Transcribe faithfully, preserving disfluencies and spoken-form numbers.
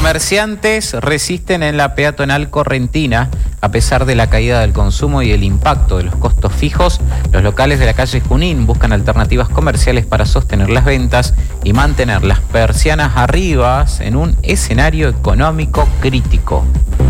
Comerciantes resisten en la peatonal correntina. A pesar de la caída del consumo y el impacto de los costos fijos, los locales de la calle Junín buscan alternativas comerciales para sostener las ventas y mantener las persianas arriba en un escenario económico crítico.